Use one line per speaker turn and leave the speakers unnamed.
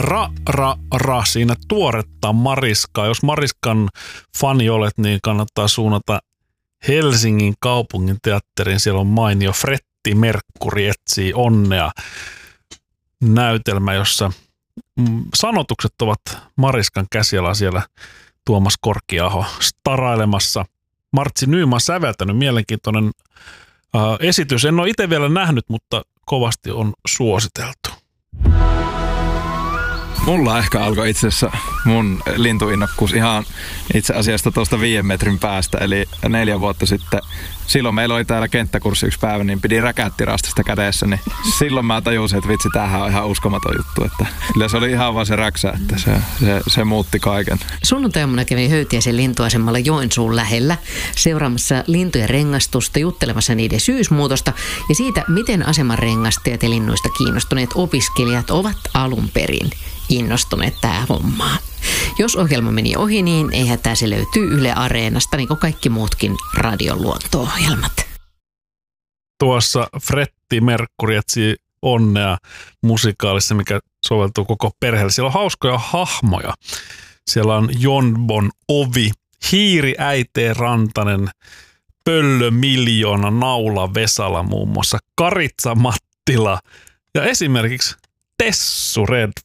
siinä tuoretta mariskaa. Jos mariskan fani olet, niin kannattaa suunnata Helsingin kaupungin teatteriin. Siellä on mainio Fretti Merkkuri etsii onnea -näytelmä, jossa sanotukset ovat Mariskan käsiala, siellä Tuomas Korkiaho starailemassa. Martsi Nyman säveltänyt, mielenkiintoinen esitys. En ole itse vielä nähnyt, mutta kovasti on suositeltu.
Mulla ehkä alkoi itse asiassa mun lintuinnokkuus ihan itse asiassa tuosta 5 metrin päästä, eli 4 vuotta sitten. Silloin meillä oli täällä kenttäkurssi yksi päivä, niin pidin räkättirastista kädessä, niin silloin mä tajusin, että vitsi, tämähän on ihan uskomaton juttu. Että kyllä se oli ihan vaan se räksä, että se muutti kaiken.
Sunnuntaina kävin Höytiäisen lintuasemalla Joensuun lähellä seuraamassa lintujen rengastusta, juttelemassa niiden syysmuutosta ja siitä, miten aseman rengastajat ja linnuista kiinnostuneet opiskelijat ovat alun perin innostuneet tähän hommaan. Jos ohjelma meni ohi, niin ei hätää, se löytyy Yle Areenasta, niin kuin kaikki muutkin radion luonto-ohjelmat.
Tuossa Fretti Merkkuri etsii onnea -musikaalissa, mikä soveltuu koko perheelle. Siellä on hauskoja hahmoja. Siellä on Jon Bon Ovi, Hiiri Äitee Rantanen, Pöllö Miljoona, Naula Vesala muun muassa, Karitsa Mattila ja esimerkiksi Tessu Red